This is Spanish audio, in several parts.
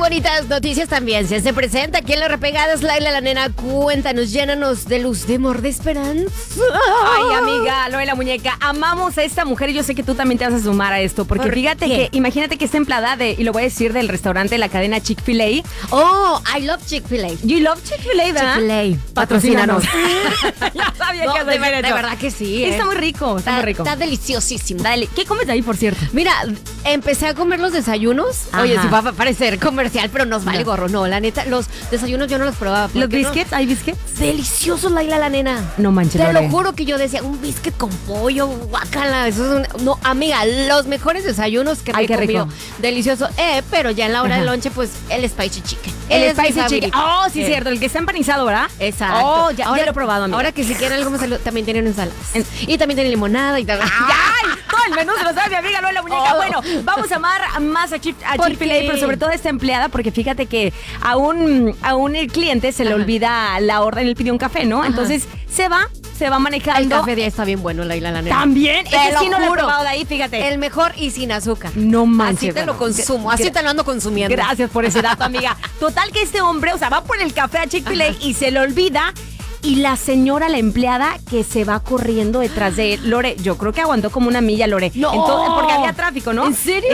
bonitas noticias también. Se presenta aquí en Las Repegadas, Laila la Nena. Cuéntanos, llénanos de luz, de amor, de esperanza. Ay, amiga, lo de la muñeca. Amamos a esta mujer y yo sé que tú también te vas a sumar a esto. Porque fíjate que, imagínate que está empleada y lo voy a decir, del restaurante de la cadena Chick-fil-A. Oh, I love Chick-fil-A. You love Chick-fil-A, ¿verdad? Chick-fil-A, patrocínanos. Ya sabía que de verdad que sí. Está muy rico, está muy rico. Está deliciosísimo. Dale, ¿qué comes ahí, por cierto? Mira, empecé a comer los desayunos. Ajá. Oye, sí va a parecer comercial, pero nos vale gorro. No, la neta, los desayunos yo no los probaba. ¿Los biscuits? ¿Hay biscuits? Deliciosos, Laila la Nena. No manches, Te Lore. lo juro que yo decía, un biscuit con pollo, guácala. Eso es no, amiga, los mejores desayunos que me he comido. Delicioso. Pero ya en la hora del lonche, pues, el spicy chicken. El spicy chicken. Oh, sí, cierto. El que está empanizado, ¿verdad? Exacto. Oh, ya lo he probado, amiga. Ahora que si quieren algo más salud, también tienen ensaladas. Y también tienen limonada y tal. ¡Ay! Todo el menú se lo sabe mi amiga Lola Muñeca. Oh. Bueno, vamos a amar más a Chick-fil-A, pero sobre todo a esta empleada, porque fíjate que a un el cliente se le olvida la orden, él pidió un café, ¿no? Entonces se va manejando. El café de ahí está bien bueno, Laila la Nena. También, Te ese lo sí no lo he juro. probado de ahí, fíjate. El mejor y sin azúcar. No manches. Así te lo consumo, así te lo ando consumiendo. Gracias por ese dato, amiga. Total que este hombre, o sea, va por el café a Chick-fil-A y se le olvida. Y la señora, la empleada, que se va corriendo detrás de él. Lore, yo creo que aguantó como una milla, Lore. No. Entonces, porque había tráfico, ¿no? ¿En serio?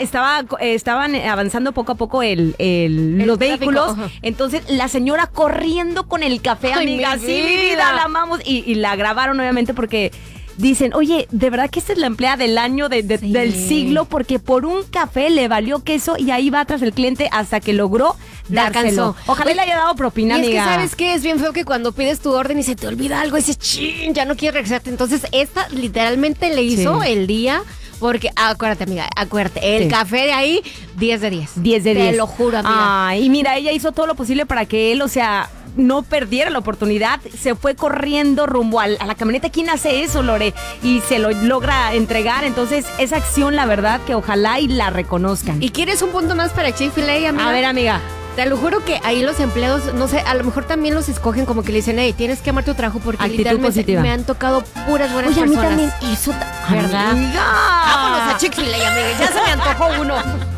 Estaban avanzando poco a poco los vehículos. Ajá. Entonces, la señora corriendo con el café, Ay, amiga. mi Sí, mi vida, vida. la amamos. Y la grabaron, obviamente, porque dicen, oye, ¿de verdad que esta es la empleada del año, del siglo? Porque por un café le valió queso y ahí va tras el cliente hasta que logró La dárselo. alcanzó. Ojalá le haya dado propina, Y es amiga. que, ¿sabes qué? Es bien feo que cuando pides tu orden y se te olvida algo y dices, chin, ya no quieres regresarte. Entonces, esta literalmente le hizo el día. Porque, acuérdate, amiga, el café de ahí, 10 de 10. 10 de 10. Te lo juro, amiga. Ay, y mira, ella hizo todo lo posible para que él, o sea, no perdiera la oportunidad. Se fue corriendo rumbo a la camioneta. ¿Quién hace eso, Lore? Y se lo logra entregar. Entonces, esa acción, la verdad, que ojalá y la reconozcan. ¿Y quieres un punto más para Chick-fil-A, amiga? A ver, amiga. Te lo juro que ahí los empleados, no sé, a lo mejor también los escogen como que le dicen, hey, tienes que amar tu trabajo porque Actitud literalmente positiva. me han tocado puras buenas Oye, a mí personas. también. Eso, ¿Verdad? amiga. Vámonos a Chick-fil-A, amiga. Ya se me antojó uno.